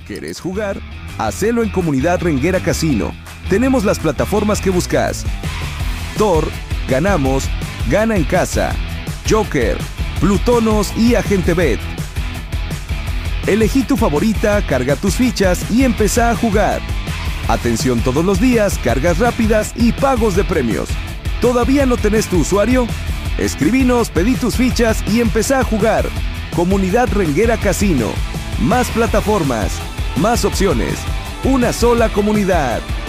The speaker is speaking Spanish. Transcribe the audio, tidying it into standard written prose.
¿Querés jugar? Hacelo en Comunidad Renguera Casino. Tenemos las plataformas que buscas: Thor, Ganamos, Gana en Casa, Joker, Plutonos y Agente Bet. Elegí tu favorita, carga tus fichas y empezá a jugar. Atención todos los días, cargas rápidas y pagos de premios. ¿Todavía no tenés tu usuario? Escribinos, pedí tus fichas y empezá a jugar. Comunidad Renguera Casino. Más plataformas, más opciones. Una sola comunidad.